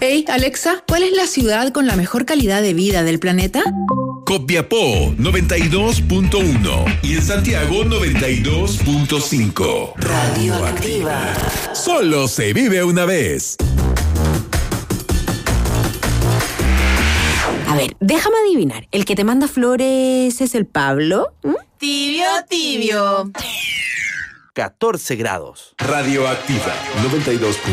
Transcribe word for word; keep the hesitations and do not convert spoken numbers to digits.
Hey, Alexa, ¿cuál es la ciudad con la mejor calidad de vida del planeta? Copiapó noventa y dos punto uno y en Santiago noventa y dos punto cinco. Radioactiva. Solo se vive una vez. A ver, déjame adivinar. ¿El que te manda flores es el Pablo? ¿Mm? Tibio, tibio. catorce grados. Radioactiva noventa y dos punto uno.